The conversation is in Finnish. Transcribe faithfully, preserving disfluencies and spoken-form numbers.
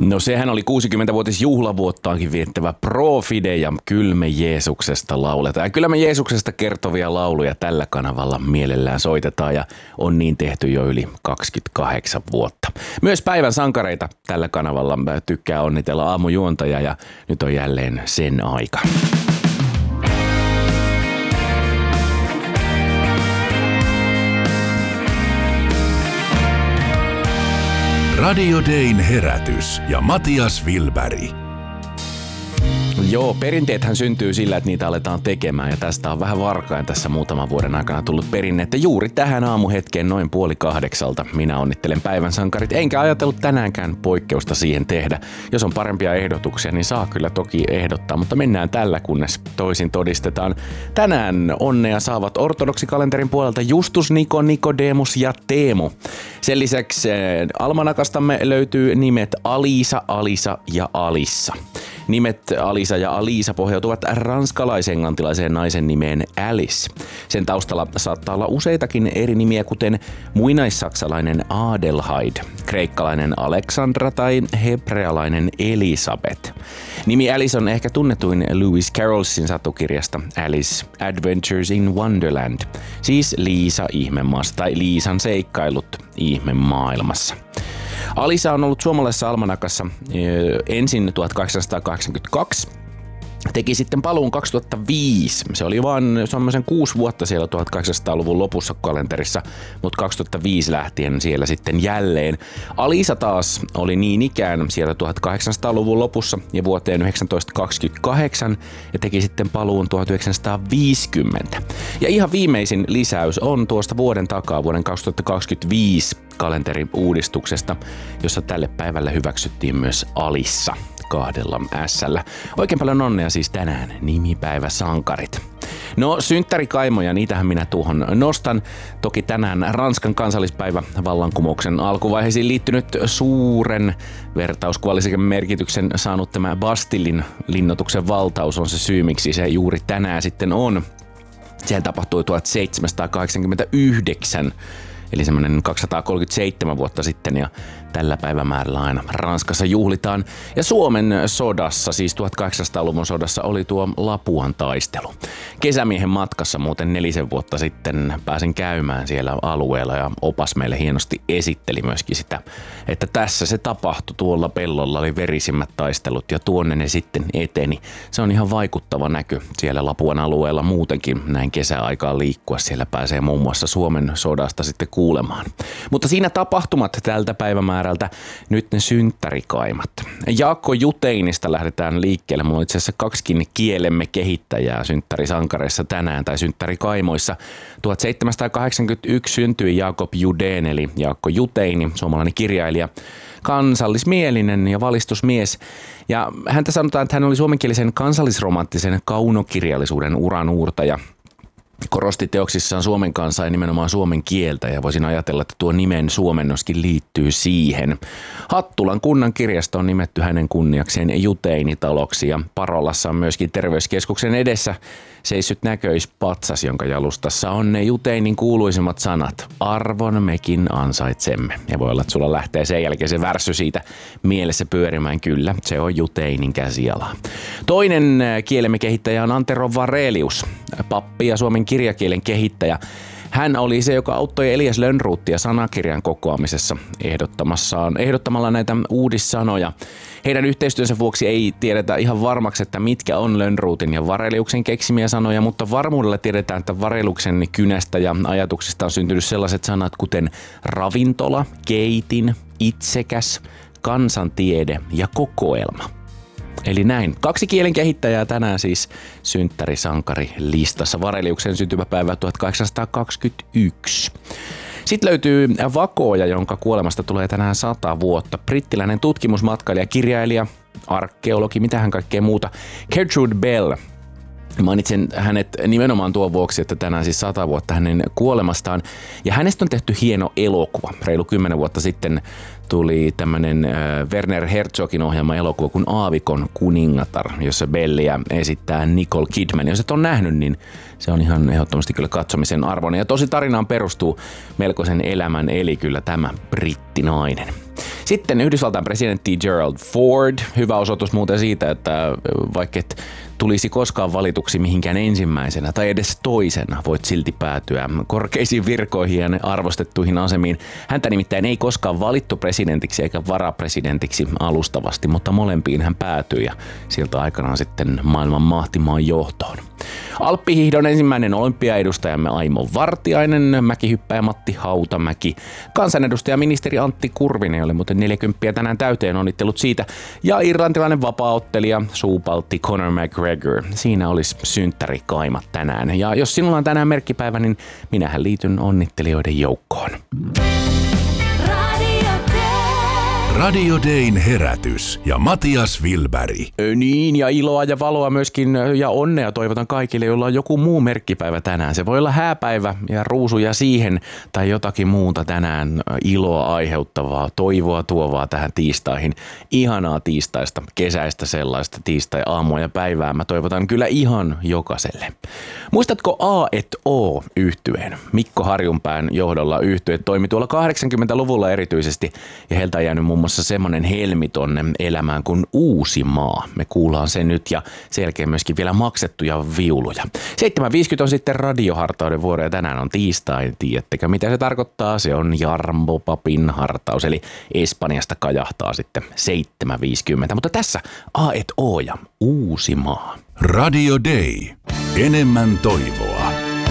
No sehän oli kuusikymmentävuotisjuhlavuottaankin viettävä Pro Fide ja Kyl me Jeesuksesta lauletaan. Ja kyllä me Jeesuksesta kertovia lauluja tällä kanavalla mielellään soitetaan ja on niin tehty jo yli kaksikymmentäkahdeksan vuotta. Myös päivän sankareita tällä kanavalla tykkää onnitella aamujuontaja ja nyt on jälleen sen aika. Radio Dayn herätys ja Matias Wilberg. Joo, perinteethän syntyy sillä, että niitä aletaan tekemään ja tästä on vähän varkain tässä muutaman vuoden aikana tullut perinne, että juuri tähän aamuhetkeen noin puoli kahdeksalta minä onnittelen päivän sankarit, enkä ajatellut tänäänkään poikkeusta siihen tehdä. Jos on parempia ehdotuksia, niin saa kyllä toki ehdottaa, mutta mennään tällä, kunnes toisin todistetaan. Tänään onnea saavat ortodoksikalenterin puolelta Justus, Niko, Nikodemus ja Teemu. Sen lisäksi almanakastamme löytyy nimet Alisa, Alisa ja Alissa. Nimet Alisa ja Alisa pohjautuvat ranskalais-englantilaiseen naisen nimeen Alice. Sen taustalla saattaa olla useitakin eri nimiä, kuten muinaissaksalainen Adelheid, kreikkalainen Alexandra tai hebrealainen Elisabeth. Nimi Alice on ehkä tunnetuin Lewis Carrollsin satukirjasta Alice Adventures in Wonderland, siis Liisa ihmemaassa tai Liisan seikkailut ihmemaailmassa. Alisa on ollut suomalaisessa almanakassa ensin tuhatkahdeksansataakahdeksankymmentäkaksi, teki sitten paluun kaksituhattaviisi. Se oli vain semmoisen kuusi vuotta siellä tuhatkahdeksansataaluvun lopussa kalenterissa, mutta kaksituhattaviisi lähtien siellä sitten jälleen. Alisa taas oli niin ikään siellä tuhatkahdeksansataaluvun lopussa ja vuoteen tuhatyhdeksänsataakaksikymmentäkahdeksan ja teki sitten paluun tuhatyhdeksänsataaviisikymmentä. Ja ihan viimeisin lisäys on tuosta vuoden takaa, vuoden kaksituhattakaksikymmentäviisi kalenterin uudistuksesta, jossa tälle päivälle hyväksyttiin myös Alissa kahdella ässällä. Oikein paljon onnea siis tänään nimipäivä sankarit. No synttärikaimoja, niitähän minä tuohon nostan. Toki tänään Ranskan kansallispäivä vallankumouksen alkuvaiheisiin liittynyt suuren vertauskuvallisen merkityksen saanut tämä Bastillin linnoituksen valtaus on se syy, miksi se juuri tänään sitten on. Sehän tapahtui tuhatseitsemänsataakahdeksankymmentäyhdeksän. Eli semmoinen kaksisataakolmekymmentäseitsemän vuotta sitten ja tällä päivämäärällä aina Ranskassa juhlitaan. Ja Suomen sodassa, siis tuhatkahdeksansataaluvun sodassa, oli tuo Lapuan taistelu. Kesämiehen matkassa muuten nelisen vuotta sitten pääsin käymään siellä alueella ja opas meille hienosti esitteli myöskin sitä, että tässä se tapahtui. Tuolla pellolla oli verisimmät taistelut ja tuonne ne sitten eteni. Se on ihan vaikuttava näky siellä Lapuan alueella muutenkin näin kesäaikaan liikkua. Siellä pääsee muun muassa Suomen sodasta sitten kuulemaan. Mutta siinä tapahtumat tältä päivämäärältä, nyt ne synttärikaimat. Jaakko Juteinista lähdetään liikkeelle. Mulla on itse asiassa kaksikin kielemme kehittäjää synttärisankareissa tänään tai synttärikaimoissa. tuhatseitsemänsataakahdeksankymmentäyksi syntyi Jakob Judén eli Jaakko Juteini, suomalainen kirjailija, kansallismielinen ja valistusmies. Ja häntä sanotaan, että hän oli suomenkielisen kansallisromanttisen kaunokirjallisuuden uranuurtaja. Korosti teoksissaan Suomen kansaa ja nimenomaan suomen kieltä ja voisin ajatella, että tuo nimen suomennoskin liittyy siihen. Hattulan kunnan kirjasto on nimetty hänen kunniakseen Juteinitaloksi ja Parolassa on myöskin terveyskeskuksen edessä seissyt näköispatsas, jonka jalustassa on ne Juteinin kuuluisimmat sanat. Arvon mekin ansaitsemme. Ja voi olla, että sulla lähtee sen jälkeen se värssy siitä mielessä pyörimään. Kyllä, se on Juteinin käsiala. Toinen kielemme kehittäjä on Antero Varelius, pappi ja suomen kirjakielen kehittäjä. Hän oli se, joka auttoi Elias Lönnruuttia sanakirjan kokoamisessa ehdottamassaan, ehdottamalla näitä uudissanoja. Heidän yhteistyönsä vuoksi ei tiedetä ihan varmaksi, että mitkä on Lönnruutin ja Vareliuksen keksimiä sanoja, mutta varmuudella tiedetään, että Vareliuksen kynästä ja ajatuksista on syntynyt sellaiset sanat kuten ravintola, keitin, itsekäs, kansantiede ja kokoelma. Eli näin. Kaksi kielen kehittäjää tänään siis synttärisankari listassa. Vareliuksen syntymäpäivä tuhatkahdeksansataakaksikymmentäyksi. Sitten löytyy Vakoja, jonka kuolemasta tulee tänään sata vuotta. Brittiläinen tutkimusmatkailija, kirjailija, arkeologi, mitähän kaikkea muuta. Gertrude Bell. Mainitsen hänet nimenomaan tuon vuoksi, että tänään siis sata vuotta hänen kuolemastaan. Ja hänestä on tehty hieno elokuva. Reilu kymmenen vuotta sitten tuli tämmönen äh, Werner Herzogin ohjelma elokuva kuin Aavikon kuningatar, jossa Belliä esittää Nicole Kidman. Jos et ole nähnyt, niin se on ihan ehdottomasti kyllä katsomisen arvoinen. Ja tosi tarinaan perustuu melkoisen elämän eli kyllä tämä brittinainen. Sitten Yhdysvaltain presidentti Gerald Ford, hyvä osoitus muuten siitä, että vaikka et tulisi koskaan valituksi mihinkään ensimmäisenä tai edes toisena, voit silti päätyä korkeisiin virkoihin ja arvostettuihin asemiin. Häntä nimittäin ei koskaan valittu presidentiksi eikä varapresidentiksi alustavasti, mutta molempiin hän päätyi ja sieltä aikanaan sitten maailman mahtimaan johtoon. Alppihiihdon ensimmäinen olympiaedustajamme Aimo Vartiainen, mäkihyppäjä Matti Hautamäki, kansanedustaja ministeri Antti Kurvinen, jolle muuten neljäkymppiä tänään täyteen, onnittelut siitä, ja irlantilainen vapaaottelija suupaltti Conor McGregor. Siinä olisi synttärikaimat tänään. Ja jos sinulla on tänään merkkipäivä, niin minähän liityn onnittelijoiden joukkoon. Radio Dayn herätys ja Matias Vilberg. Niin, ja iloa ja valoa myöskin ja onnea toivotan kaikille, joilla on joku muu merkkipäivä tänään. Se voi olla hääpäivä ja ruusuja siihen tai jotakin muuta tänään iloa aiheuttavaa, toivoa tuovaa tähän tiistaihin. Ihanaa tiistaista, kesäistä sellaista tiistai-aamua ja päivää mä toivotan kyllä ihan jokaiselle. Muistatko A et O -yhtyeen? Mikko Harjunpään johdolla yhtye toimi tuolla kahdeksankymmentäluvulla erityisesti ja heiltä on jäänyt muun muassa semmoinen helmi tonne elämään kuin Uusimaa. Me kuullaan sen nyt ja sen jälkeen myöskin vielä maksettuja viuluja. seitsemän viisikymmentä on sitten radiohartauden vuoro ja tänään on tiistai. Tiedättekö mitä se tarkoittaa? Se on Jarmbo Papin hartaus, eli Espanjasta kajahtaa sitten seitsemän viisikymmentä. Mutta tässä A et O ja Uusimaa. Radio Day. Enemmän toivoa.